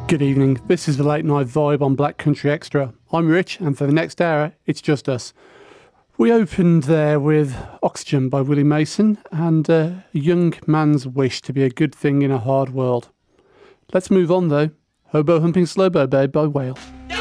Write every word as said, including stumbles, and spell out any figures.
Good evening, this is the Late Night Vibe on Black Country Extra. I'm Rich, and for the next hour, it's just us. We opened there with Oxygen by Willie Mason and uh, A Young Man's Wish to be a Good Thing in a Hard World. Let's move on though. Hobo Humping Slowbo Babe by Whale.